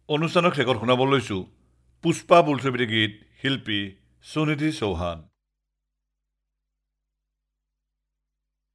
অনুষ্ঠানক শেষত শুনাব লৈছোঁ পুষ্পা বোলছবিৰ গীত শিল্পী সুনিধি চৌহান।